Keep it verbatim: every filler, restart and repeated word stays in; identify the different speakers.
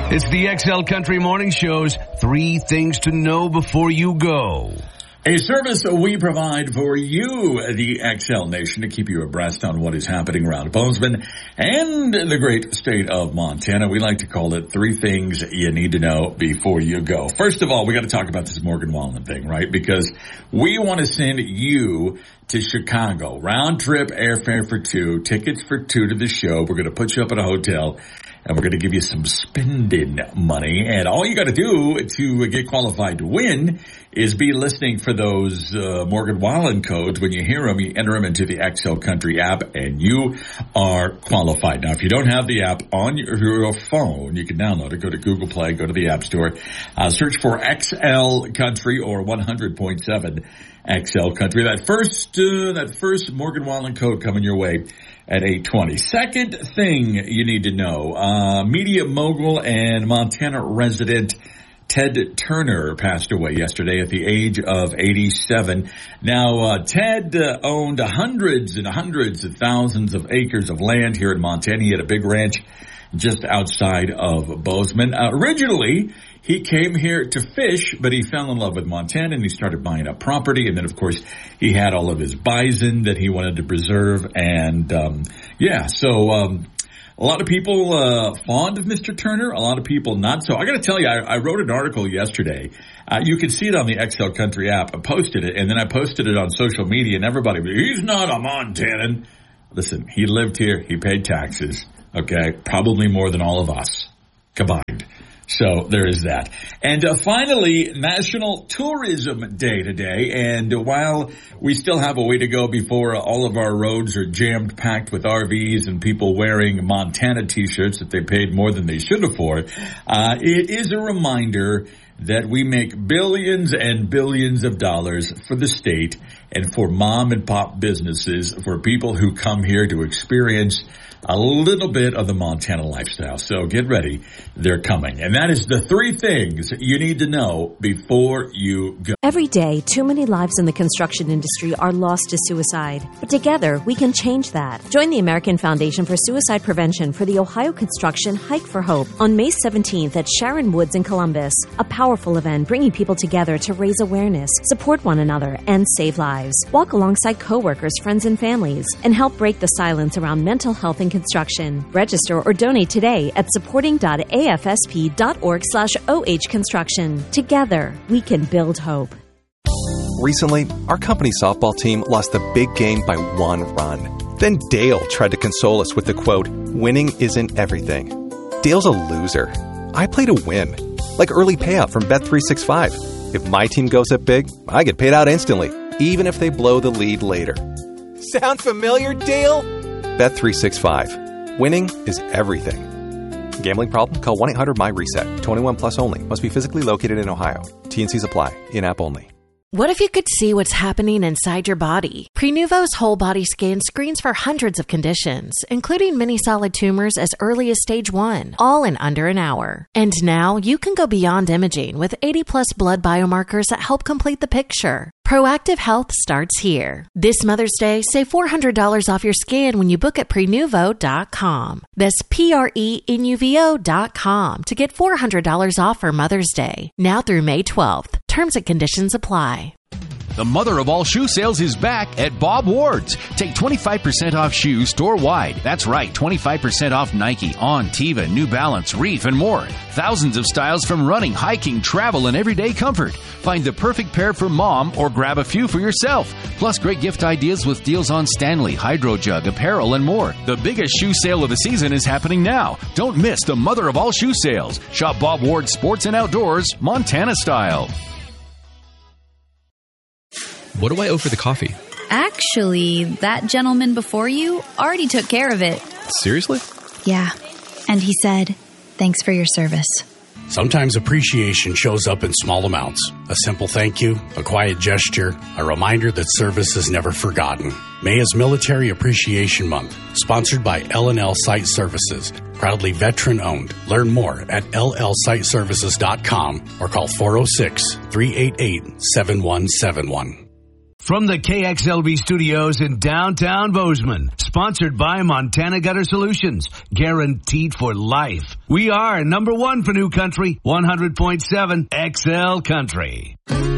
Speaker 1: It's the X L Country Morning Show's Three Things to Know Before You Go.
Speaker 2: A service we provide for you, the X L Nation, to keep you abreast on what is happening around Bozeman and the great state of Montana. We like to call it Three Things You Need to Know Before You Go. First of all, we got to talk about this Morgan Wallen thing, right? Because we want to send you to Chicago. Round trip airfare for two, tickets for two to the show. We're going to put you up at a hotel. And we're going to give you some spending money. And all you got to do to get qualified to win is be listening for those uh, Morgan Wallen codes. When you hear them, you enter them into the X L Country app, and you are qualified. Now, if you don't have the app on your, your phone, you can download it. Go to Google Play, go to the App Store, uh, search for X L Country or one hundred point seven X L Country. That first, uh, that first Morgan Wallen code coming your way at eight twenty. Second thing you need to know, uh, media mogul and Montana resident Ted Turner passed away yesterday at the age of eighty-seven. Now, uh, Ted uh, owned hundreds and hundreds of thousands of acres of land here in Montana. He had a big ranch just outside of Bozeman. Uh, originally, he came here to fish, but he fell in love with Montana and he started buying up property. And then, of course, he had all of his bison that he wanted to preserve. And, um, yeah, so, um, a lot of people, uh, fond of Mister Turner, a lot of people not so. I got to tell you, I, I wrote an article yesterday. Uh, you can see it on the X L Country app. I posted it, and then I posted it on social media, and everybody, he's not a Montanan. Listen, he lived here. He paid taxes. Okay, probably more than all of us combined. So there is that. And uh, finally, National Tourism Day today. And uh, while we still have a way to go before uh, all of our roads are jammed packed with R Vs and people wearing Montana T-shirts that they paid more than they should have for, uh, it is a reminder that we make billions and billions of dollars for the state and for mom and pop businesses, for people who come here to experience a little bit of the Montana lifestyle. So get ready. They're coming. And that is the three things you need to know before you go.
Speaker 3: Every day, too many lives in the construction industry are lost to suicide. But together, we can change that. Join the American Foundation for Suicide Prevention for the Ohio Construction Hike for Hope on May seventeenth at Sharon Woods in Columbus. A powerful event bringing people together to raise awareness, support one another, and save lives. Walk alongside coworkers, friends, and families, and help break the silence around mental health and construction. Register or donate today at supporting.afsp.org slash OH construction. Together, we can build hope.
Speaker 4: Recently, our company softball team lost the big game by one run. Then Dale tried to console us with the quote, "Winning isn't everything." Dale's a loser. I play to win. Like early payout from Bet three sixty-five. If my team goes up big, I get paid out instantly, even if they blow the lead later. Sound familiar, Dale? Bet three sixty-five. Winning is everything. Gambling problem? Call one eight hundred M Y reset. twenty-one plus only. Must be physically located in Ohio. T N Cs apply. In-app only.
Speaker 5: What if you could see what's happening inside your body? Prenuvo's whole body scan screens for hundreds of conditions, including many solid tumors as early as stage one, all in under an hour. And now you can go beyond imaging with eighty plus blood biomarkers that help complete the picture. Proactive health starts here. This Mother's Day, save four hundred dollars off your scan when you book at prenuvo dot com. That's P R E N U V O dot com to get four hundred dollars off for Mother's Day. Now through May twelfth. Terms and conditions apply.
Speaker 6: The mother of all shoe sales is back at Bob Ward's. Take twenty-five percent off shoes store-wide. That's right, twenty-five percent off Nike, On, Teva, New Balance, Reef, and more. Thousands of styles from running, hiking, travel, and everyday comfort. Find the perfect pair for mom or grab a few for yourself. Plus great gift ideas with deals on Stanley, Hydro Jug, apparel, and more. The biggest shoe sale of the season is happening now. Don't miss the mother of all shoe sales. Shop Bob Ward's Sports and Outdoors, Montana style.
Speaker 7: What do I owe for the coffee?
Speaker 8: Actually, that gentleman before you already took care of it.
Speaker 7: Seriously?
Speaker 8: Yeah. And he said, thanks for your service.
Speaker 9: Sometimes appreciation shows up in small amounts. A simple thank you, a quiet gesture, a reminder that service is never forgotten. May is Military Appreciation Month, sponsored by L and L Site Services, proudly veteran-owned. Learn more at L L site services dot com or call four oh six, three eight eight, seven one seven one.
Speaker 1: From the K X L V studios in downtown Bozeman, sponsored by Montana Gutter Solutions, guaranteed for life. We are number one for New Country, one hundred point seven X L Country.